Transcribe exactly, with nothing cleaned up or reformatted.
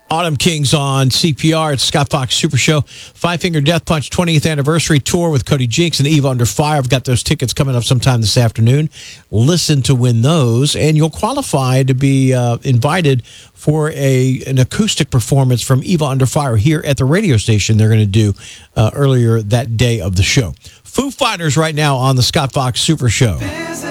Autumn Kings on C P R. It's Scott Fox Super Show. Five Finger Death Punch twentieth Anniversary Tour with Cody Jinks and Eva Under Fire. I've got those tickets coming up sometime this afternoon. Listen to win those, and you'll qualify to be uh, invited for a an acoustic performance from Eva Under Fire here at the radio station they're going to do uh, earlier that day of the show. Foo Fighters right now on the Scott Fox Super Show.